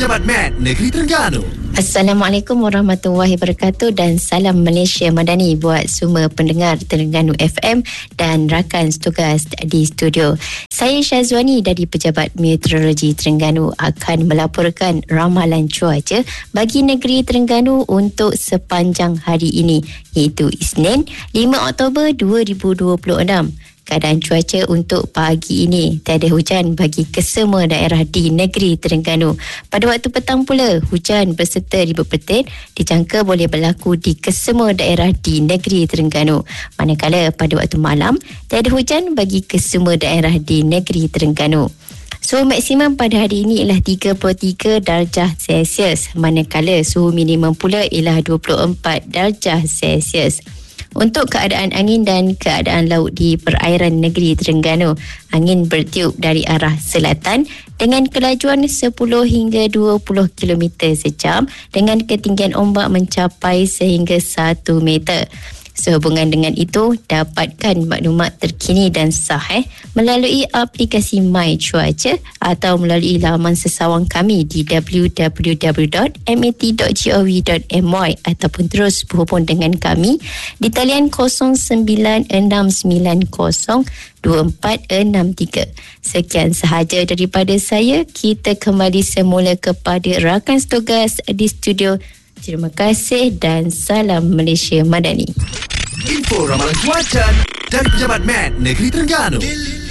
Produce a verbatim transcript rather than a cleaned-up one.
Pejabat Med Negeri Terengganu. Assalamualaikum warahmatullahi wabarakatuh dan salam Malaysia Madani buat semua pendengar Terengganu F M dan rakan tugas di studio. Saya Syazwani dari Pejabat Meteorologi Terengganu akan melaporkan ramalan cuaca bagi negeri Terengganu untuk sepanjang hari ini, iaitu Isnin lima Oktober dua ribu dua puluh enam. Keadaan cuaca untuk pagi ini tiada hujan bagi kesemua daerah di negeri Terengganu. Pada waktu petang pula, hujan berserta ribut petir dijangka boleh berlaku di kesemua daerah di negeri Terengganu. Manakala pada waktu malam, tiada hujan bagi kesemua daerah di negeri Terengganu. Suhu maksimum pada hari ini ialah tiga puluh tiga darjah Celsius, manakala suhu minimum pula ialah dua puluh empat darjah Celsius. Untuk keadaan angin dan keadaan laut di perairan negeri Terengganu, angin bertiup dari arah selatan dengan kelajuan sepuluh hingga dua puluh kilometer sejam dengan ketinggian ombak mencapai sehingga satu meter. Sehubungan dengan itu, dapatkan maklumat terkini dan sahih melalui aplikasi My Cuaca atau melalui laman sesawang kami di w w w dot mat dot gov dot my ataupun terus berhubung dengan kami di talian kosong sembilan enam sembilan kosong dua empat enam tiga. Sekian sahaja daripada saya. Kita kembali semula kepada rakan tugas di studio. Terima kasih dan salam Malaysia Madani. Info ramalan cuaca dari Pejabat Med Negeri Terengganu.